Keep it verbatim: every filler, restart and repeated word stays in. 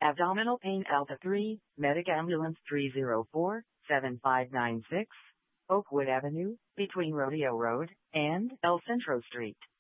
Abdominal pain Alpha three, Medic Ambulance three zero four, seven five nine six, Oakwood Avenue, between Rodeo Road and El Centro Street.